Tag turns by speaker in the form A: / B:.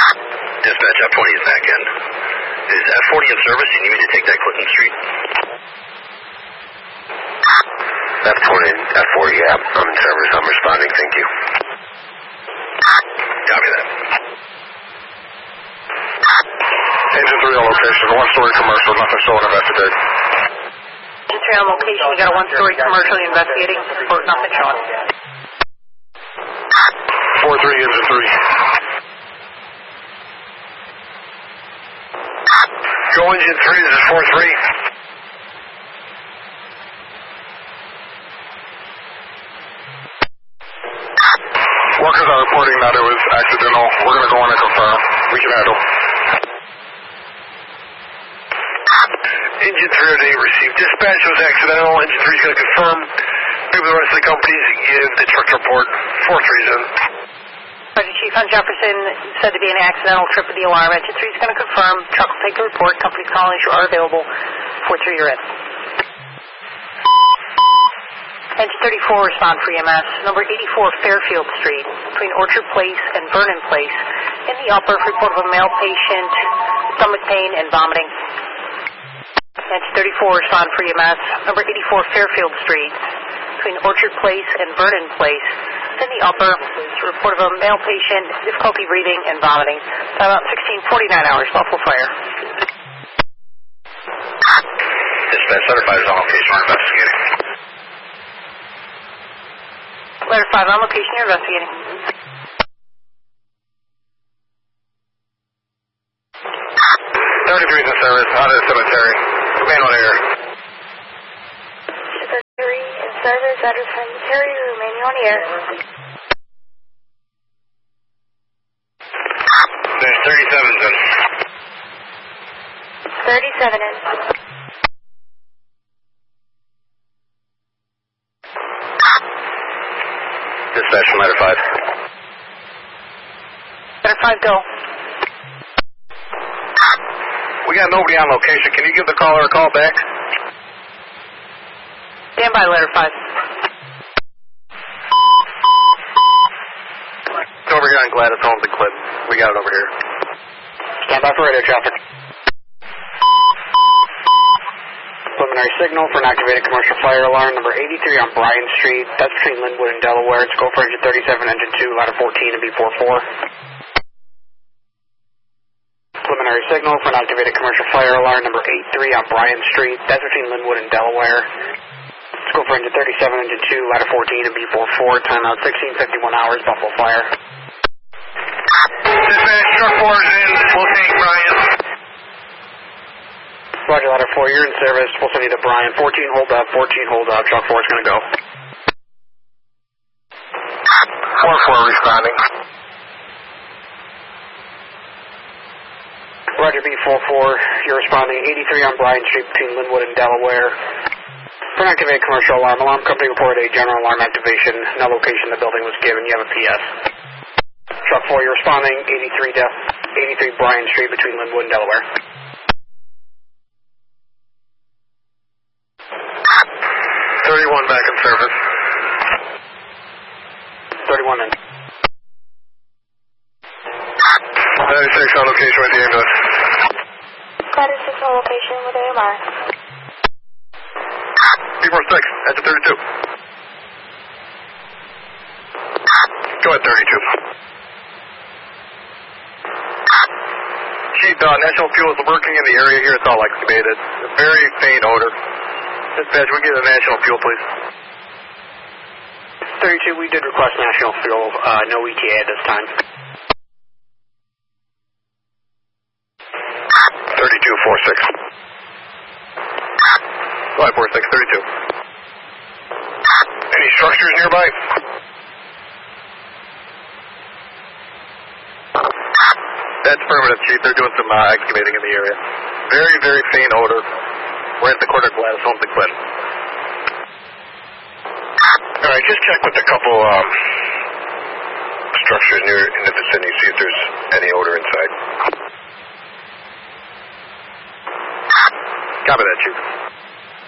A: Dispatch, F20 is back in. Is F40 in service? You need me to take that Clinton Street?
B: F20, F40, yeah, I'm in service. I'm responding, thank you.
A: Copy that.
C: Engine 3 on location, one-story commercial, nothing showing investigate.
D: Engine 3 on location, you got a one-story commercial investigating, report nothing showing.
C: 4-3, engine 3.
A: Go engine 3, this is 4-3.
C: Workers are reporting that it was accidental. We're going to go in and confirm. We can handle.
A: Engine 3 today received dispatch. It was accidental. Engine 3 is going to confirm. Maybe the rest of the companies give the truck report. 4-3's in.
D: Sergeant Chief on Jefferson said to be an accidental trip of the alarm. Engine 3 is going to confirm. Truck will take the report. Companies calling you are available. 4-3, you're in. Engine 34 respond for EMS. Number 84 Fairfield Street between Orchard Place and Vernon Place. In the upper, report of a male patient, stomach pain and vomiting. Engine 34 respond for EMS. Number 84 Fairfield Street between Orchard Place and Vernon Place. In the upper, report of a male patient, difficulty breathing and vomiting. About 16:49 hours, Buffalo Fire.
A: Dispatch, letter 5 is on location. We're investigating.
D: Letter 5 on location, you're investigating.
C: in service, out of the cemetery. Remain on air.
E: 33 in service, out of the cemetery, remaining on air.
A: There's 37s in.
E: 37 in.
A: Dispatch from Letter 5.
D: Letter 5, go.
C: We got nobody on location. Can you give the caller a call back?
D: Stand by, Letter 5.
C: It's over here on Gladys Holmes and Clinton. We got it over here. Stand by for radio traffic. Preliminary signal for an activated commercial fire alarm, number 83 on Bryan Street. That's between Linwood and Delaware. It's go for engine 37, engine 2, ladder 14 and B44. Preliminary signal for an activated commercial fire alarm, number 83 on Bryan Street. That's between Linwood and Delaware. Let's go for engine 37, engine 2, ladder 14 and B44. Timeout 16:51 hours, Buffalo Fire.
A: Dispatch, truck 4 is in. We'll take Brian.
C: Roger, ladder 4, you're in service. We'll send you to Brian. 14 hold up, 14 hold up. Truck 4 is going to go. 4-4 responding. Roger, B44, you're responding. 83 on Bryan Street between Linwood and Delaware. For an activated commercial alarm, alarm company reported a general alarm activation. No location the building was given. You have a PS. Truck 4, you're responding. 83 Bryan Street between Linwood and Delaware. 31 back in service. 31 in. 96 on location with the ambulance.
E: 36 on location with AMR.
C: B46, at the 32. Go ahead, 32. Chief, National Fuel is working in the area here. It's all excavated. A very faint odor. Dispatch, we get the National Fuel, please. 32, we did request National Fuel. No ETA at this time. 32-46. Go ahead, 46, 32. Any structures nearby? That's affirmative, Chief. They're doing some excavating in the area. Very, very faint odor. We're at the corner of Gladys Holmes and Clinton.
A: All right, just check with a couple structures near in the vicinity, see if there's any odor inside.
C: Copy that, Chief.